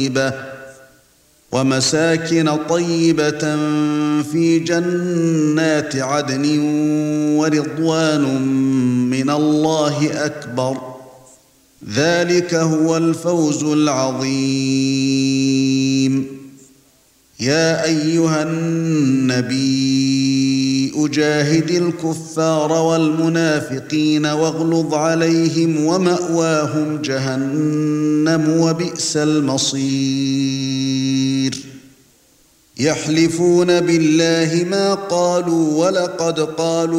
ومساكن طيبة في جنات عدن ورضوان من الله أكبر ذلك هو الفوز العظيم. يا أيها النبي جاهد الكفار والمنافقين واغلظ عليهم ومأواهم جهنم وبئس المصير. يحلفون بالله ما قالوا ولقد قالوا